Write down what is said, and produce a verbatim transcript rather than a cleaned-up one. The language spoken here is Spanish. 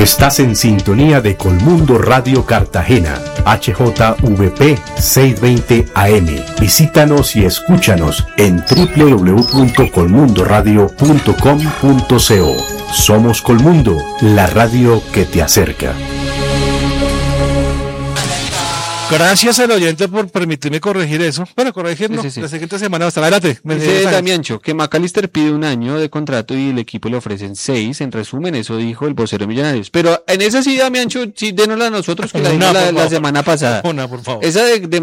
Estás en sintonía de Colmundo Radio Cartagena, H J V P seiscientos veinte A M. Visítanos y escúchanos en doble u doble u doble u punto colmundo radio punto com punto co. Somos Colmundo, la radio que te acerca. Gracias al oyente por permitirme corregir eso. Bueno, corregirlo. Sí, sí, sí. La siguiente semana hasta adelante. Dice Damiancho que McAllister pide un año de contrato y el equipo le ofrecen seis. En resumen, eso dijo el vocero Millonarios. Pero en esa sí, Damiancho, sí, denosla a nosotros que la dimos la, la semana pasada. Una, por favor. Esa de, de